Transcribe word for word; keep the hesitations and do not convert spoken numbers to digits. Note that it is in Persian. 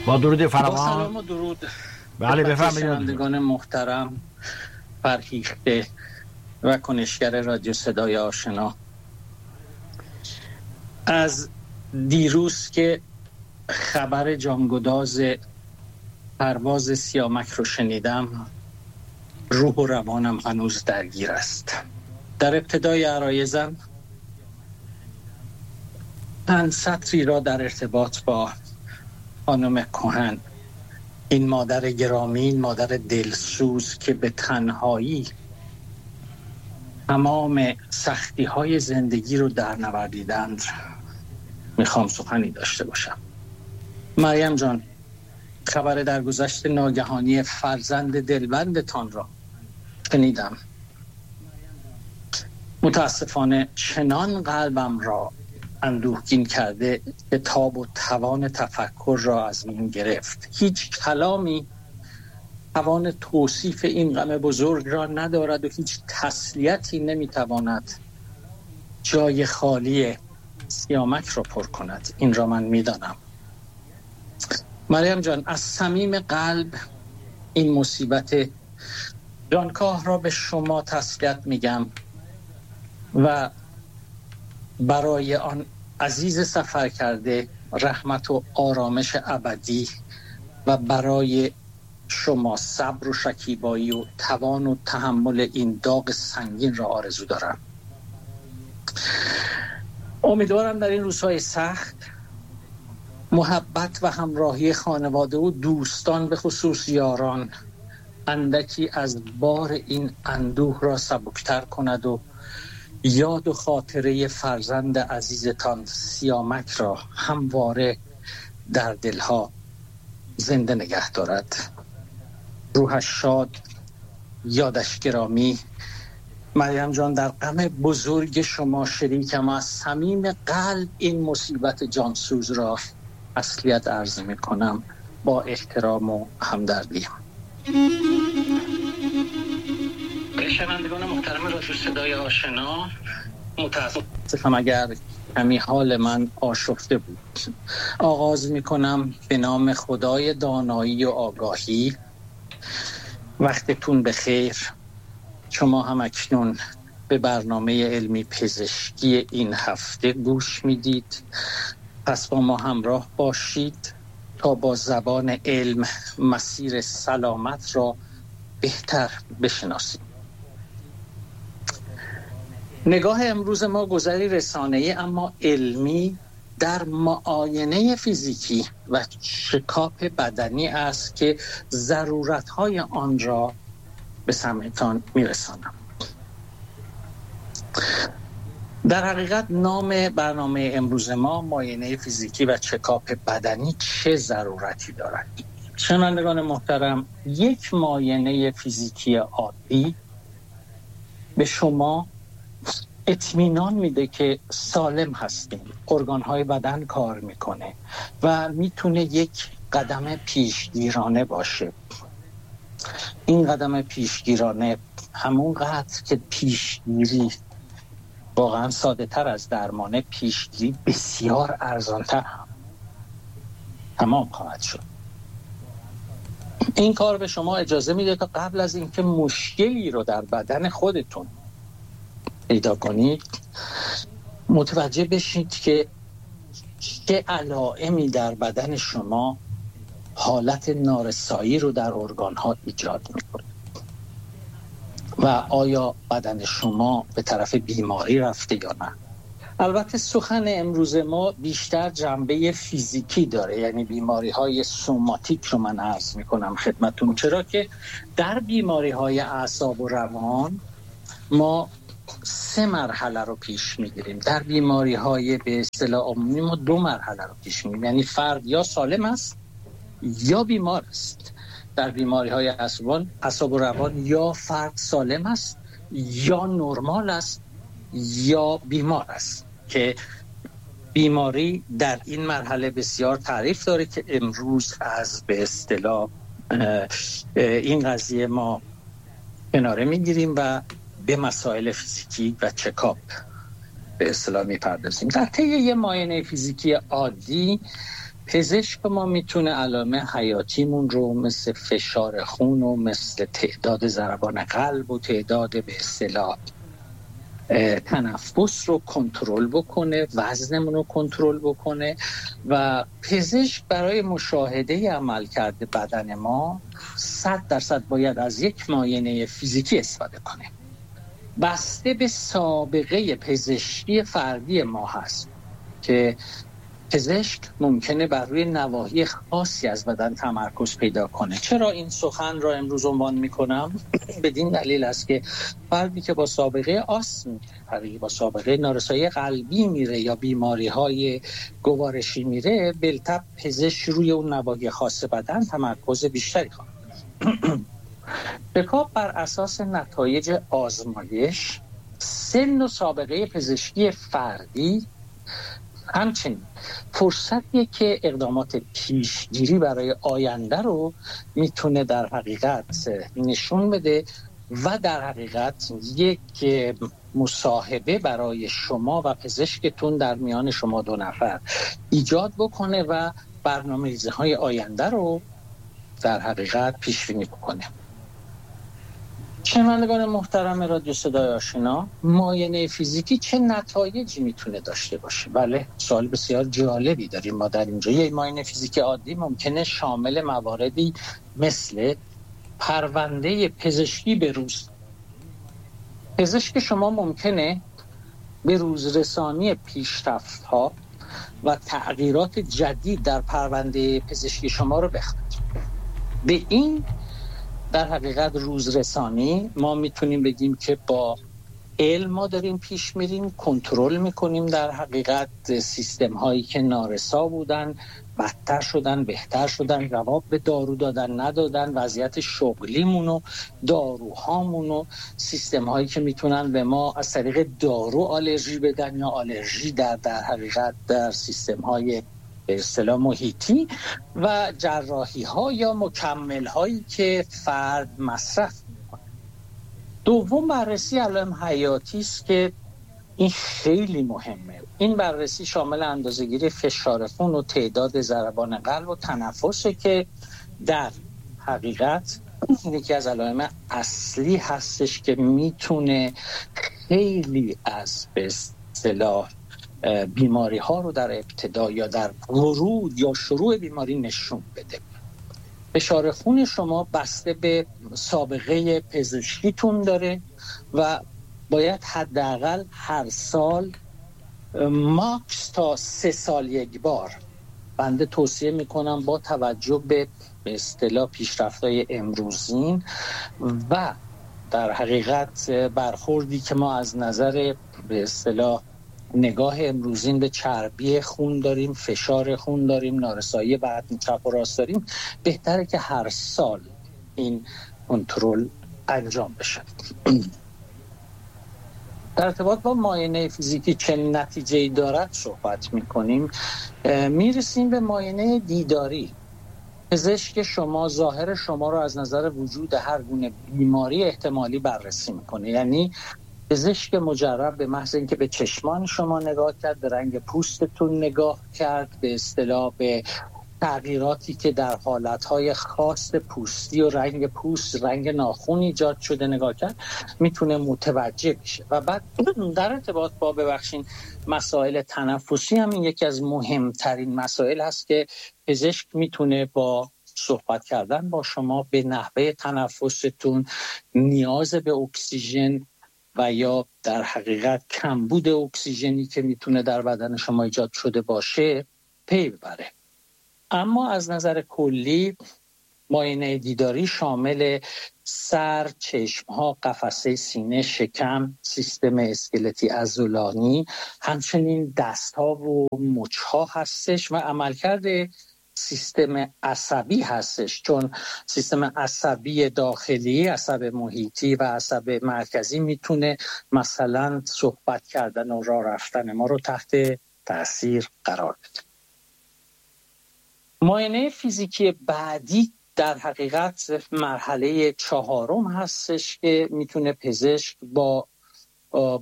با درود فراوان. با سلام و درود. بله بفرمایید. شنوندگان محترم، فرهیخته و کنشگر رادیو صدای آشنا، از دیروز که خبر جانگداز پرواز سیامک رو شنیدم، روح و روانم هنوز درگیر است. در ابتدای عرایزم چند سطری را در ارتباط با خانم کهن، این مادر گرامی، این مادر دلسوز که به تنهایی تمام سختی های زندگی رو در نوردیدند، میخوام سخنی داشته باشم. مریم جان، خبر درگذشت ناگهانی فرزند دلبندتان را شنیدم. متاسفانه چنان قلبم را اندوهگین کرده که تاب و توان تفکر را از من گرفت. هیچ کلامی توان توصیف این غم بزرگ را ندارد و هیچ تسلیتی نمیتواند جای خالی سیامک را پر کند. این را من میدانم. مریم جان، از صمیم قلب این مصیبت جانکاه را به شما تسلیت میگم و برای آن عزیز سفر کرده رحمت و آرامش ابدی و برای شما صبر و شکیبایی و توان و تحمل این داغ سنگین را آرزو دارم. امیدوارم در این روزهای سخت محبت و همراهی خانواده و دوستان، به خصوص یاران، اندکی از بار این اندوه را سبکتر کند و یاد و خاطره فرزند عزیزتان سیامک را همواره در دلها زنده نگه دارد. روحش شاد، یادش گرامی. مریم جان، در غم بزرگ شما شریکم. از صمیم قلب این مصیبت جانسوز را تسلیت عرض می کنم با احترام و همدردی. شنوندگان محترم رادیو صدای آشنا، متاسفم اگر کمی حال من آشفته بود. آغاز می کنم به نام خدای دانایی و آگاهی. وقتتون بخیر. شما هم اکنون به برنامه علمی پزشکی این هفته گوش میدید. پس با ما همراه باشید تا با زبان علم مسیر سلامت را بهتر بشناسید. نگاه امروز ما گذری رسانه‌ای اما علمی در معاینه فیزیکی و چکاپ بدنی است که ضرورت‌های آن را به سمعتان میرسانم. در حقیقت نام برنامه امروز ما معاینه فیزیکی و چکاپ بدنی چه ضرورتی دارد؟ شنوندگان محترم، یک معاینه فیزیکی عادی به شما اطمینان میده که سالم هستیم، ارگان‌های بدن کار میکنه و میتونه یک قدم پیشگیرانه باشه. این قدم پیشگیرانه همون قدر که پیشگیری واقعا ساده تر از درمانه، پیشگیری بسیار ارزانتر هم تمام خواهد شد. این کار به شما اجازه میده تا قبل از اینکه مشکلی رو در بدن خودتون پیدا کنید متوجه بشید که چه علائمی در بدن شما حالت نارسایی رو در ارگان‌ها ایجاد می‌کنه و آیا بدن شما به طرف بیماری رفته یا نه. البته سخن امروز ما بیشتر جنبه فیزیکی داره، یعنی بیماری‌های سوماتیک رو من عرض می‌کنم خدمتتون، چرا که در بیماری‌های اعصاب و روان ما سه مرحله رو پیش میگیریم. در بیماری‌های به اصطلاح عمومی ما دو مرحله رو پیش میگیریم، یعنی فرد یا سالم است یا بیمار است. در بیماری‌های اعصاب و روان یا فرد سالم است یا نرمال است یا بیمار است، که بیماری در این مرحله بسیار تعریف داره که امروز از به اصطلاح این قضیه ما کناره میگیریم و به مسائل فیزیکی و چکاپ به اصطلاح میپردازیم. در طی یه معاینه فیزیکی عادی پزشک ما میتونه علائم حیاتیمون رو مثل فشار خون و مثل تعداد ضربان قلب و تعداد به اصطلاح تنفس رو کنترل بکنه، وزنمون رو کنترل بکنه و پزشک برای مشاهده عملکرد بدن ما صد درصد باید از یک معاینه فیزیکی استفاده کنه. بسته به سابقه پزشکی فردی ما هست که پزشک ممکنه بر روی نواحی خاصی از بدن تمرکز پیدا کنه. چرا این سخن را امروز عنوان میکنم؟ بدین دلیل است که فردی که با سابقه آسم، فردی با سابقه نارسایی قلبی میره یا بیماری های گوارشی میره، بالطبع پزشک روی اون نواحی خاص بدن تمرکز بیشتری خواهد. رکاب بر اساس نتایج آزمایش، سن و سابقه پزشکی فردی، همچنین فرصتیه که اقدامات پیشگیری برای آینده رو میتونه در حقیقت نشون بده و در حقیقت یک مصاحبه برای شما و پزشکتون در میان شما دو نفر ایجاد بکنه و برنامه‌ریزی‌های آینده رو در حقیقت پیش بینی بکنه. شنوندگان محترم رادیو صدای آشنا، معاینه فیزیکی چه نتایجی میتونه داشته باشه؟ بله، سوال بسیار جالبی داریم ما در اینجا. یه معاینه فیزیکی عادی ممکنه شامل مواردی مثل پرونده پزشکی به روز. پزشک شما ممکنه به روز رسانی پیشرفت‌ها و تغییرات جدید در پرونده پزشکی شما رو بخواد. به این در حقیقت روزرسانی ما میتونیم بگیم که با علم ما داریم پیش میریم، کنترل میکنیم در حقیقت سیستم هایی که نارسا بودن، بدتر شدن، بهتر شدن، جواب به دارو دادن ندادن، وضعیت شغلیمون و داروهامون و سیستم هایی که میتونن به ما از طریق دارو آلرژی بدن یا آلرژی در در حقیقت در سیستم های به اصطلاح محیطی و جراحی ها یا مکمل هایی که فرد مصرف میکنه. دوم بررسی علائم حیاتی است که این خیلی مهمه. این بررسی شامل اندازه‌گیری فشار خون و تعداد ضربان قلب و تنفسه که در حقیقت یکی از علائم اصلی هستش که میتونه خیلی از به اصطلاح بیماری ها رو در ابتدا یا در ورود یا شروع بیماری نشون بده. فشار خون شما بسته به سابقه پزشکیتون داره و باید حداقل هر سال ماکس تا سه سال یک بار، بنده توصیه میکنم با توجه به به اصطلاح پیشرفت‌های امروزین و در حقیقت برخوردی که ما از نظر به اصطلاح نگاه امروزین به چربی خون داریم، فشار خون داریم، نارسایی بدن چپ و راست داریم، بهتره که هر سال این کنترل انجام بشه. در ارتباط با معاینه فیزیکی چه نتیجه‌ای دارد صحبت می‌کنیم. میرسیم به معاینه دیداری. پزشک شما ظاهر شما رو از نظر وجود هر گونه بیماری احتمالی بررسی می‌کنه. یعنی پزشک مجرب به محض اینکه به چشمان شما نگاه کرد، به رنگ پوستتون نگاه کرد، به اصطلاح به تغییراتی که در حالتهای خاص پوستی و رنگ پوست، رنگ ناخن ایجاد شده نگاه کرد، میتونه متوجه بشه. و بعد در ارتباط با ببخشین مسائل تنفسی هم این یکی از مهمترین مسائل هست که پزشک میتونه با صحبت کردن با شما به نحوه تنفستون، نیاز به اکسیژن و یا در حقیقت کمبود اکسیژنی که میتونه در بدن شما ایجاد شده باشه پی ببره. اما از نظر کلی معاینه دیداری شامل سر، چشم‌ها، قفسه سینه، شکم، سیستم اسکلتی عضلانی، همچنین دست‌ها و مچ‌ها هستش و عملکرد سیستم عصبی هستش، چون سیستم عصبی داخلی، عصب محیطی و عصب مرکزی میتونه مثلا صحبت کردن و راه رفتن ما رو تحت تاثیر قرار بده. معاینه فیزیکی بعدی در حقیقت مرحله چهارم هستش که میتونه پزشک با